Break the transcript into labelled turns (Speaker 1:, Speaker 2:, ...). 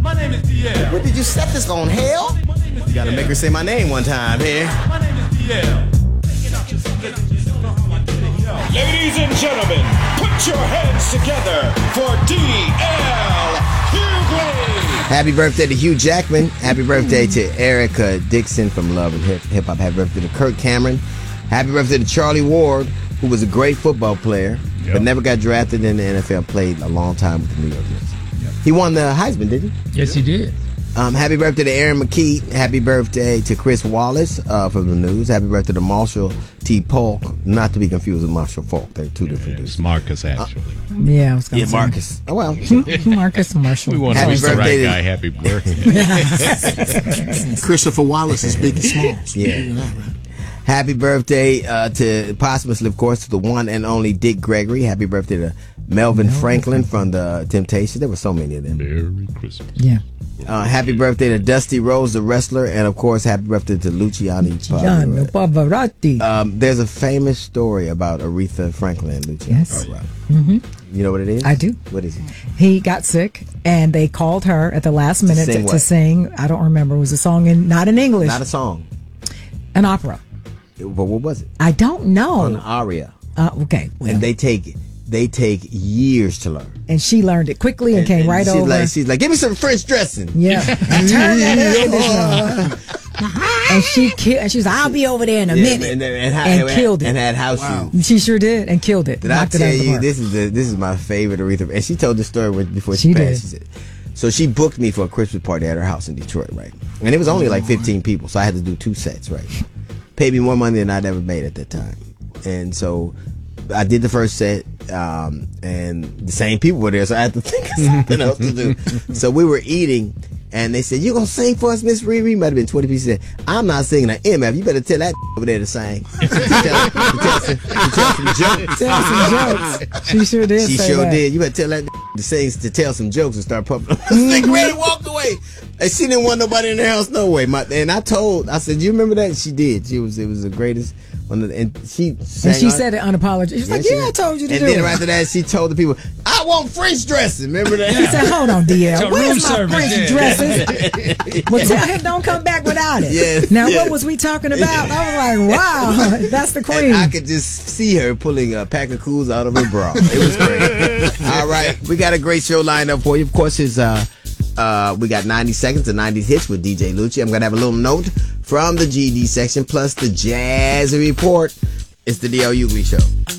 Speaker 1: My name is DL.
Speaker 2: What did you set this on, hell? You gotta make her say my name one time here.
Speaker 1: My name is DL.
Speaker 3: Ladies and gentlemen, put your hands together for D.L. Hughley.
Speaker 2: Happy birthday to Hugh Jackman. Happy birthday to Erica Dixon from Love and Hip Hop. Happy birthday to Kirk Cameron. Happy birthday to Charlie Ward, who was a great football player, but never got drafted in the NFL, played a long time with the New York Jets. He won the Heisman, didn't he?
Speaker 4: Yes, he did.
Speaker 2: Happy birthday to Aaron McKee. Happy birthday to Chris Wallace from the news. Happy birthday to Marshall T. Polk. Not to be confused with Marshall Falk. They're two different dudes.
Speaker 5: It's Marcus, actually.
Speaker 6: Yeah, I was going to say.
Speaker 2: Marcus. Oh, well.
Speaker 6: Marcus and Marshall.
Speaker 5: We want to wish the right guy happy birthday.
Speaker 7: Christopher Wallace is Big and Smalls.
Speaker 2: Yeah. Happy birthday to, posthumously, of course, to the one and only Dick Gregory. Happy birthday to Melvin Franklin from the Temptations. There were so many of them.
Speaker 5: Merry Christmas.
Speaker 6: Yeah.
Speaker 2: Happy birthday to Dusty Rose, the wrestler, and of course, happy birthday to Luciano
Speaker 6: Pavarotti.
Speaker 2: There's a famous story about Aretha Franklin and Luciano Pavarotti.
Speaker 6: Mm-hmm.
Speaker 2: You know what it is?
Speaker 6: I do.
Speaker 2: What is it?
Speaker 6: He got sick, and they called her at the last minute to sing. I don't remember. It was a song not in English.
Speaker 2: Not a song.
Speaker 6: An opera.
Speaker 2: But what was it?
Speaker 6: I don't know.
Speaker 2: An aria.
Speaker 6: Okay. Well.
Speaker 2: And they take years to learn.
Speaker 6: And she learned it quickly and came right over.
Speaker 2: She's like, give me some French dressing.
Speaker 6: Yeah. Turn that air conditioner. And she was like, I'll be over there in a minute. And killed it.
Speaker 2: And had house shoes.
Speaker 6: She sure did, and killed it.
Speaker 2: Did I tell you, this is my favorite Aretha. And she told the story before she passed. She said, so she booked me for a Christmas party at her house in Detroit, right? And it was only like 15 people, so I had to do 2 sets, right? Paid me more money than I'd ever made at that time. And so I did the first set, and the same people were there, so I had to think of something else to do. So we were eating, and they said, you gonna sing for us, Miss Riri? Might have been 20 pieces. I'm not singing an MF. You better tell that over there to sing. to tell some jokes.
Speaker 6: She sure did.
Speaker 2: She sure did. You better tell that to sing, to tell some jokes and start pumping. Cigarette and walked away. And she didn't want nobody in the house, no way. And I said, you remember that? She did. It was the greatest. And she
Speaker 6: said it unapologetic. She was like, I told you to do it.
Speaker 2: And then after that, she told the people, I want French dressing. Remember that?
Speaker 6: She said, hold on, DL. Where's my French dresses? Well, tell him don't come back without it.
Speaker 2: Yes,
Speaker 6: now, what was we talking about? I was like, wow, that's the queen.
Speaker 2: And I could just see her pulling a pack of cools out of her bra. It was great. All right. We got a great show lined up for you. Of course, we got 90 seconds to 90s hits with DJ Lucci. I'm going to have a little note from the GD section, plus the Jazz Report. It's the D.L. Hughley Show.